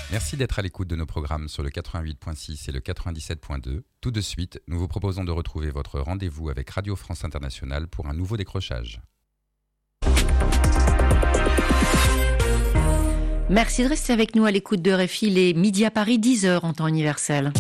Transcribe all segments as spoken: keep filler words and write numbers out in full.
Merci d'être à l'écoute de nos programmes sur le quatre-vingt-huit virgule six et le quatre-vingt-dix-sept virgule deux. Tout de suite, nous vous proposons de retrouver votre rendez-vous avec Radio France Internationale pour un nouveau décrochage. Merci de rester avec nous à l'écoute de R F I, les midi à Paris, dix heures en temps universel.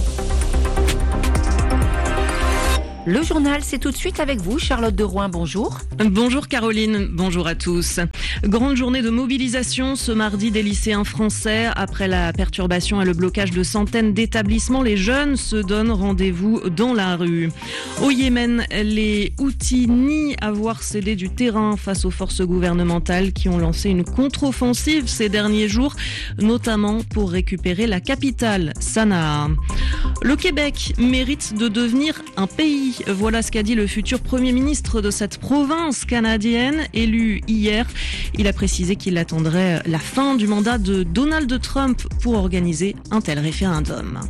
Le journal, c'est tout de suite avec vous, Charlotte de Rouen, bonjour. Bonjour Caroline, bonjour à tous. Grande journée de mobilisation ce mardi des lycéens français. Après la perturbation et le blocage de centaines d'établissements, les jeunes se donnent rendez-vous dans la rue. Au Yémen, les Houthis nient avoir cédé du terrain face aux forces gouvernementales qui ont lancé une contre-offensive ces derniers jours, notamment pour récupérer la capitale, Sanaa. Le Québec mérite de devenir un pays. Voilà ce qu'a dit le futur Premier ministre de cette province canadienne, élu hier. Il a précisé qu'il attendrait la fin du mandat de Donald Trump pour organiser un tel référendum.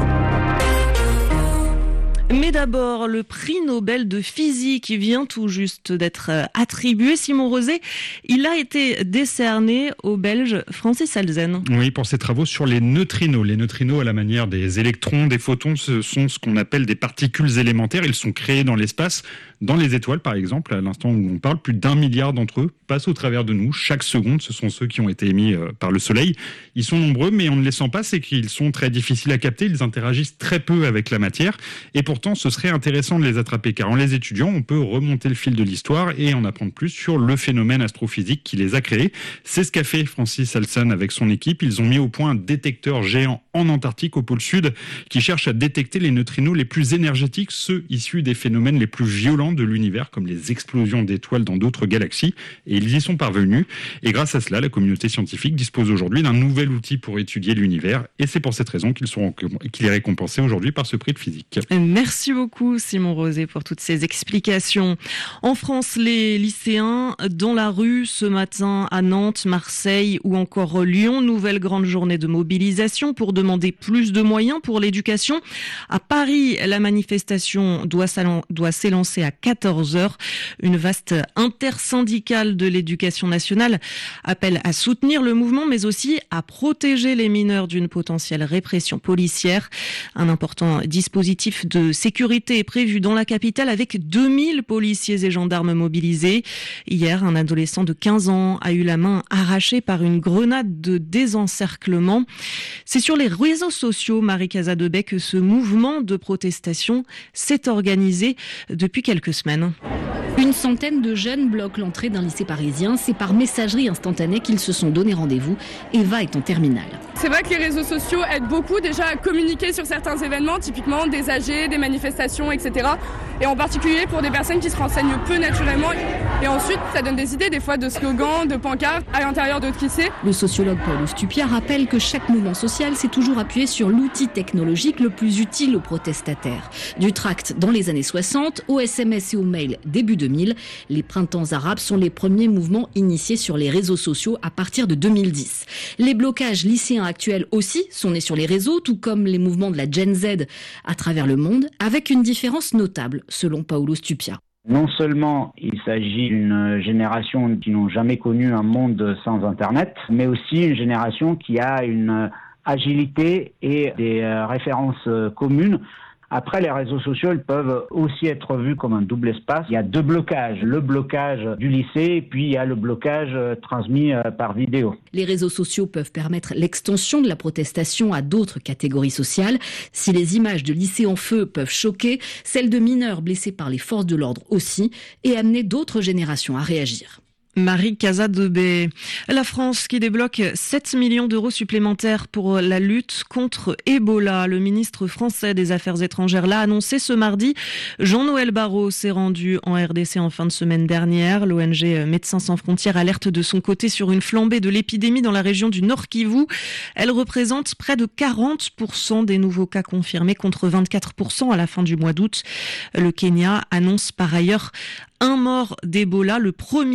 Mais d'abord, le prix Nobel de physique vient tout juste d'être attribué. Simon Rosé, il a été décerné au Belge Francis Halzen. Oui, pour ses travaux sur les neutrinos. Les neutrinos, à la manière des électrons, des photons, ce sont ce qu'on appelle des particules élémentaires. Ils sont créés dans l'espace, dans les étoiles par exemple. À l'instant où on parle, plus d'un milliard d'entre eux passent au travers de nous. Chaque seconde, ce sont ceux qui ont été émis par le Soleil. Ils sont nombreux, mais on ne les sent pas. C'est qu'ils sont très difficiles à capter. Ils interagissent très peu avec la matière. Et pourtant, ce serait intéressant de les attraper, car en les étudiant, on peut remonter le fil de l'histoire et en apprendre plus sur le phénomène astrophysique qui les a créés. C'est ce qu'a fait Francis Halzen avec son équipe. Ils ont mis au point un détecteur géant en Antarctique, au pôle Sud, qui cherche à détecter les neutrinos les plus énergétiques, ceux issus des phénomènes les plus violents de l'univers, comme les explosions d'étoiles dans d'autres galaxies. Et ils y sont parvenus. Et grâce à cela, la communauté scientifique dispose aujourd'hui d'un nouvel outil pour étudier l'univers. Et c'est pour cette raison qu'ils sont, qu'il est récompensé aujourd'hui par ce prix de physique. Merci beaucoup Simon Rosé pour toutes ces explications. En France, les lycéens dans la rue ce matin à Nantes, Marseille ou encore Lyon. Nouvelle grande journée de mobilisation pour demander plus de moyens pour l'éducation. À Paris, la manifestation doit, doit s'élancer à quatorze heures. Une vaste intersyndicale de l'éducation nationale appelle à soutenir le mouvement, mais aussi à protéger les mineurs d'une potentielle répression policière. Un important dispositif de sécurité est prévu dans la capitale avec deux mille policiers et gendarmes mobilisés. Hier, un adolescent de quinze ans a eu la main arrachée par une grenade de désencerclement. C'est sur les réseaux sociaux, Marie Casadebey, que ce mouvement de protestation s'est organisé depuis quelques semaines. Une centaine de jeunes bloquent l'entrée d'un lycée parisien. C'est par messagerie instantanée qu'ils se sont donné rendez-vous. Eva est en terminale. C'est vrai que les réseaux sociaux aident beaucoup déjà à communiquer sur certains événements, typiquement des A G, des manifestations, et cetera. Et en particulier pour des personnes qui se renseignent peu naturellement. Et ensuite, ça donne des idées des fois de slogans, de pancartes à l'intérieur d'autres lycées. Le sociologue Paulus Tupia rappelle que chaque mouvement social s'est toujours appuyé sur l'outil technologique le plus utile aux protestataires. Du tract dans les années soixante, au S M S et au mail début deux mille, les printemps arabes sont les premiers mouvements initiés sur les réseaux sociaux à partir de deux mille dix. Les blocages lycéens actuels aussi sont nés sur les réseaux, tout comme les mouvements de la Gen Z à travers le monde, avec une différence notable, selon Paulus Tupia. Non seulement il s'agit d'une génération qui n'ont jamais connu un monde sans Internet, mais aussi une génération qui a une agilité et des références communes. Après, les réseaux sociaux, ils peuvent aussi être vus comme un double espace. Il y a deux blocages. Le blocage du lycée et puis il y a le blocage transmis par vidéo. Les réseaux sociaux peuvent permettre l'extension de la protestation à d'autres catégories sociales. Si les images de lycées en feu peuvent choquer, celles de mineurs blessés par les forces de l'ordre aussi, et amener d'autres générations à réagir. Marie Casadebey. La France qui débloque sept millions d'euros supplémentaires pour la lutte contre Ebola. Le ministre français des Affaires étrangères l'a annoncé ce mardi. Jean-Noël Barrot s'est rendu en R D C en fin de semaine dernière. L'O N G Médecins sans frontières alerte de son côté sur une flambée de l'épidémie dans la région du Nord Kivu. Elle représente près de quarante pour cent des nouveaux cas confirmés contre vingt-quatre pour cent à la fin du mois d'août. Le Kenya annonce par ailleurs un mort d'Ebola, le premier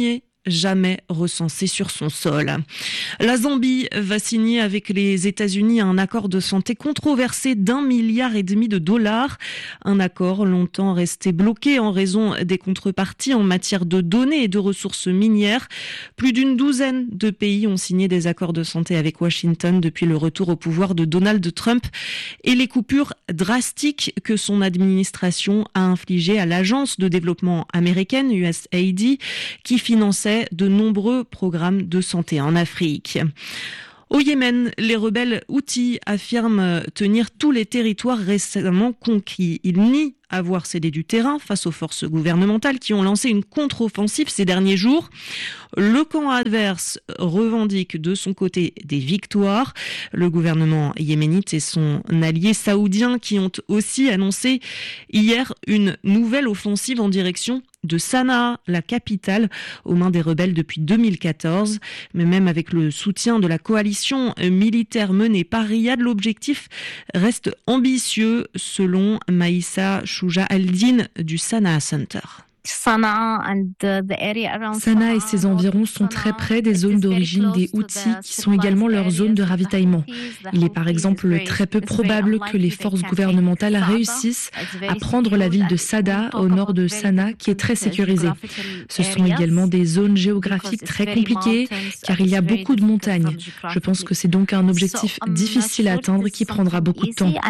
jamais recensés sur son sol. La Zambie va signer avec les États-Unis un accord de santé controversé d'un milliard et demi de dollars. Un accord longtemps resté bloqué en raison des contreparties en matière de données et de ressources minières. Plus d'une douzaine de pays ont signé des accords de santé avec Washington depuis le retour au pouvoir de Donald Trump et les coupures drastiques que son administration a infligées à l'agence de développement américaine U S A I D qui finançait de nombreux programmes de santé en Afrique. Au Yémen, les rebelles Houthis affirment tenir tous les territoires récemment conquis. Ils nient avoir cédé du terrain face aux forces gouvernementales qui ont lancé une contre-offensive ces derniers jours. Le camp adverse revendique de son côté des victoires. Le gouvernement yéménite et son allié saoudien qui ont aussi annoncé hier une nouvelle offensive en direction de Sanaa, la capitale, aux mains des rebelles depuis deux mille quatorze. Mais même avec le soutien de la coalition militaire menée par Riyad, l'objectif reste ambitieux, selon Maïssa Chouja Aldine du Sanaa Center. Sanaa et ses environs sont très près des zones d'origine des Houthis, qui sont également leurs zones de ravitaillement. Il est par exemple très peu probable que les forces gouvernementales réussissent à prendre la ville de Sada, au nord de Sanaa, qui est très sécurisée. Ce sont également des zones géographiques très compliquées, car il y a beaucoup de montagnes. Je pense que c'est donc un objectif difficile à atteindre qui prendra beaucoup de temps.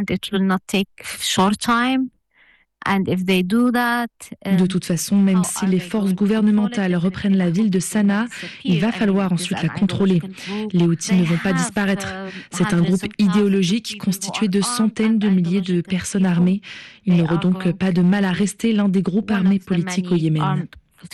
De toute façon, même si les forces gouvernementales reprennent la ville de Sanaa, il va falloir ensuite la contrôler. Les Houthis ne vont pas disparaître. C'est un groupe idéologique constitué de centaines de milliers de personnes armées. Ils n'auront donc pas de mal à rester l'un des groupes armés politiques au Yémen.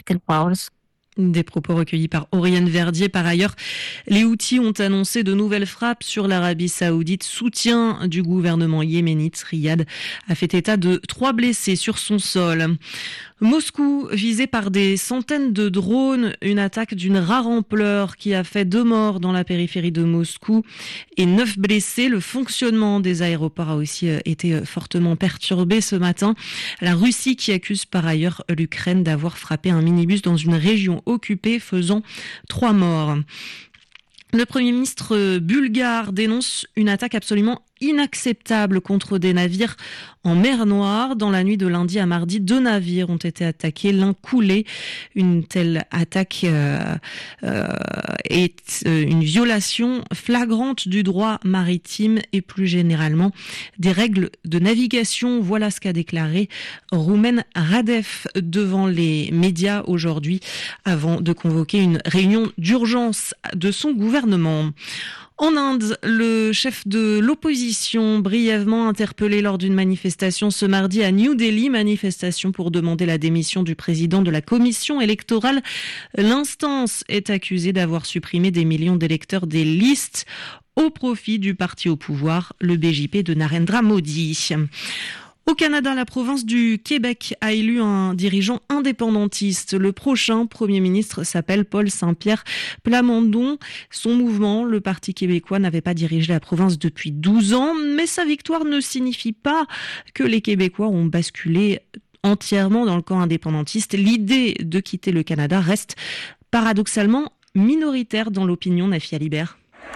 Des propos recueillis par Oriane Verdier. Par ailleurs, les Houthis ont annoncé de nouvelles frappes sur l'Arabie Saoudite. Soutien du gouvernement yéménite. Riyad a fait état de trois blessés sur son sol. Moscou, visé par des centaines de drones, une attaque d'une rare ampleur qui a fait deux morts dans la périphérie de Moscou et neuf blessés. Le fonctionnement des aéroports a aussi été fortement perturbé ce matin. La Russie qui accuse par ailleurs l'Ukraine d'avoir frappé un minibus dans une région occupée, faisant trois morts. Le Premier ministre bulgare dénonce une attaque absolument inacceptable contre des navires en mer Noire. Dans la nuit de lundi à mardi, deux navires ont été attaqués, l'un coulé. Une telle attaque euh, euh, est euh, une violation flagrante du droit maritime et plus généralement des règles de navigation. Voilà ce qu'a déclaré Roumen Radev devant les médias aujourd'hui avant de convoquer une réunion d'urgence de son gouvernement. En Inde, le chef de l'opposition, brièvement interpellé lors d'une manifestation ce mardi à New Delhi, manifestation pour demander la démission du président de la commission électorale. L'instance est accusée d'avoir supprimé des millions d'électeurs des listes au profit du parti au pouvoir, le B J P de Narendra Modi. Au Canada, la province du Québec a élu un dirigeant indépendantiste. Le prochain Premier ministre s'appelle Paul Saint-Pierre Plamondon. Son mouvement, le Parti québécois, n'avait pas dirigé la province depuis douze ans, mais sa victoire ne signifie pas que les Québécois ont basculé entièrement dans le camp indépendantiste. L'idée de quitter le Canada reste paradoxalement minoritaire dans l'opinion. Nafia Libert.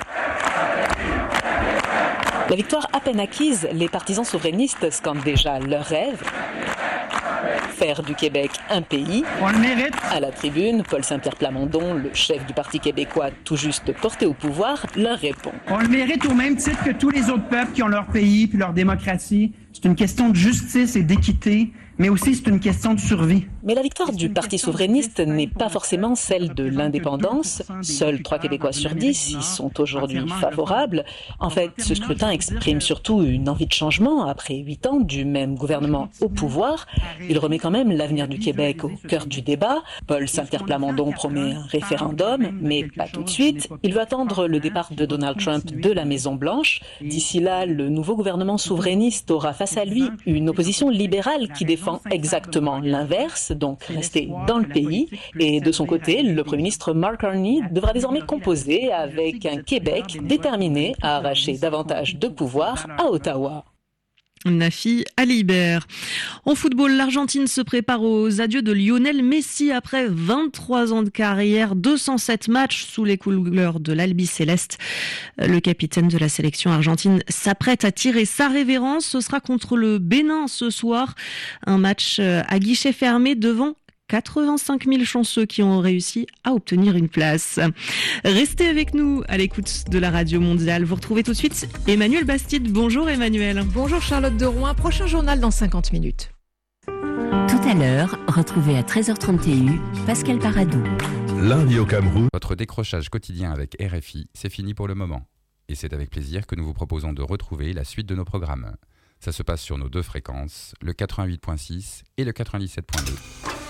La victoire à peine acquise, les partisans souverainistes scandent déjà leur rêve. Faire du Québec un pays. On le mérite. À la tribune, Paul Saint-Pierre Plamondon, le chef du Parti québécois tout juste porté au pouvoir, leur répond. On le mérite au même titre que tous les autres peuples qui ont leur pays puis leur démocratie. C'est une question de justice et d'équité, mais aussi c'est une question de survie. Mais la victoire du Parti souverainiste n'est pas forcément celle de l'indépendance. Seuls trois Québécois sur dix y sont aujourd'hui favorables. En fait, ce scrutin exprime surtout une envie de changement après huit ans du même gouvernement au pouvoir. Il remet quand même l'avenir du Québec au cœur du débat. Paul Saint-Pierre Plamondon promet un référendum, mais pas tout de suite. Il veut attendre le départ de Donald Trump de la Maison-Blanche. D'ici là, le nouveau gouvernement souverainiste aura face à lui une opposition libérale qui défend exactement l'inverse, donc rester dans le pays. Et de son côté, le Premier ministre Mark Carney devra désormais composer avec un Québec déterminé à arracher davantage de pouvoir à Ottawa. Nafi Alibert. En football, l'Argentine se prépare aux adieux de Lionel Messi après vingt-trois ans de carrière, deux cent sept matchs sous les couleurs de l'Albi Céleste. Le capitaine de la sélection argentine s'apprête à tirer sa révérence. Ce sera contre le Bénin ce soir. Un match à guichet fermé devant quatre-vingt-cinq mille chanceux qui ont réussi à obtenir une place. Restez avec nous à l'écoute de la Radio Mondiale. Vous retrouvez tout de suite Emmanuel Bastide. Bonjour Emmanuel. Bonjour Charlotte de Rouen. Prochain journal dans cinquante minutes. Tout à l'heure, retrouvez à treize heures trente et un Pascal Paradou. Lundi au Cameroun. Votre décrochage quotidien avec R F I, c'est fini pour le moment. Et c'est avec plaisir que nous vous proposons de retrouver la suite de nos programmes. Ça se passe sur nos deux fréquences, le quatre-vingt-huit virgule six et le quatre-vingt-dix-sept virgule deux.